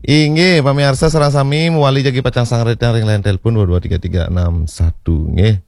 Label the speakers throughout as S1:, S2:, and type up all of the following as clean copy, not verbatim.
S1: Inge pamirsa sareng sami muali jagi pacang sangret yang ring lain telepon 223361 nggih.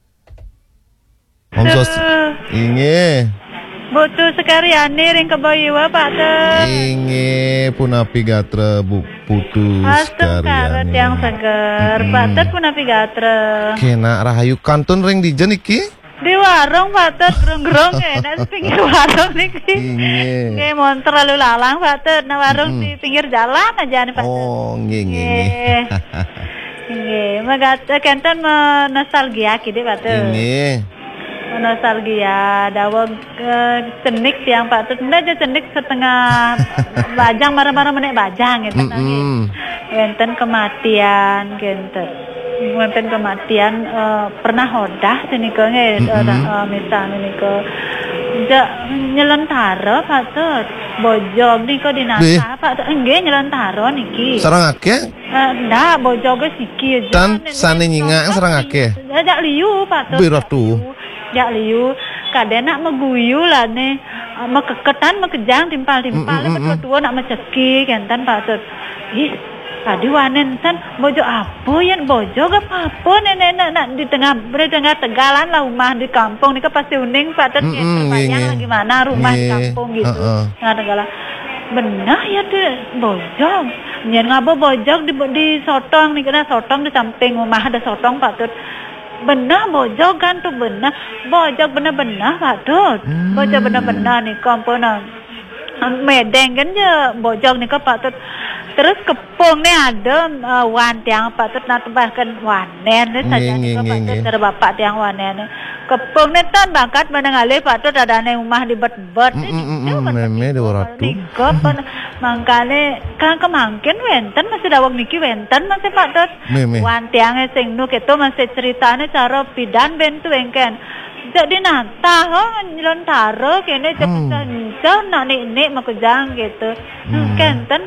S1: Om sos inge.
S2: Butuh sekalian ring kebayiwa Pak Ter.
S1: Inge punapi gatra bu putus
S2: sekalian. Karet yang seger. Pak Ter punapi gatra.
S1: Kena rahayu kantun ring dijen iki.
S2: Di warung Pak Ter gerong-gerong enak pinggir warung niki. Nggih montor lalu lalang Pak Ter na warung di pinggir jalan aja nih Pak Ter.
S1: Oh nggih.
S2: Nggih, magat kenten nostalgia kidi Pak Ter.
S1: Nggih.
S2: Nostalgia dawang cenik tiang Pak Ter nda cenik setengah bajang marah-marah menek bajang gitu wenten kematian gitu. Wonten kematian pernah hodah senika nggih misalnya nika nyelentara Pak Ter bojog nika dinasa Pak Ter nggih nyelentara niki
S1: sareng akeh
S2: ndak bojog siki
S1: dan sane nyinga sareng akeh
S2: jak liu Pak Ter
S1: biratu
S2: jak liu kadang nak meguyu lah nih mekeketan mekejang timpal-timpal betul nak meceki kenten Pak Ter ih tadi wanen san bojo apa ya bojo apa nenek nak di tengah tegalan lah rumah di kampung ni pasti uning Pak Ter terbayang gimana rumah di kampung gitu tengah tegalan benar ya tuh bojong nyen ngabo bojong di sotong ni kena sotong di samping rumah ada sotong Pak Ter benar bojong kan tuh benar bojong benar-benar Pak Ter bojong benar-benar nih kampung medeng kan je bojong nih Pak Ter. Terus kepung nih ada wan tiang Pak Ter nak bahkan wanen nih saja nih Pak Ter bapak tiang wanen nih kepung nih tan bangkat menengali Pak Ter ada nih rumah di bet-bet
S1: meme di waratu
S2: mangkane kan kemangkin wenten masih dawang niki wenten masih Pak Ter wan tiangnya sing nu gitu masih ceritanya cara pidan bentu engken jadi nata nyelontara kene cepet nak nik makujang gitu kenten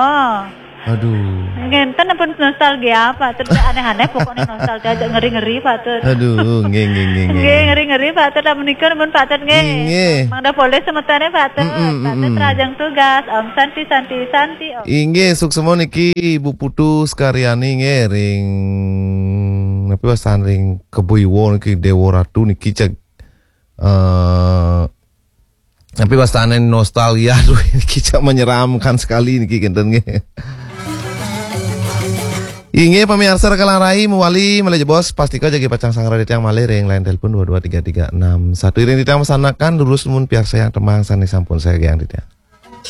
S1: aduh
S2: ngenten pun nostalgia Pak Ter aneh-aneh pokoknya nostalgia aja ngeri-ngeri Pak Ter
S1: aduh nggih
S2: ngeri-ngeri Pak Ter menikah pun Pak Ter nggih mangda boleh semetane Pak Ter Pak Ter terajang tugas Om Santi
S1: inggih suksemo niki Ibu Putus Karyani nggih ring tapi wasan ring Kebuiwo niki Dewa Ratu niki cek tapi wasanen nostalgia niki cek menyeramkan sekali niki kenten nggih. Inge pemirsa rekalan rai muwali meleje bos pastikan jagi pacang sangra yang malih ring lain telepon 223361 iring ditang mesanakan lurus mun piar sayang temang sani sampun saya yang ditang.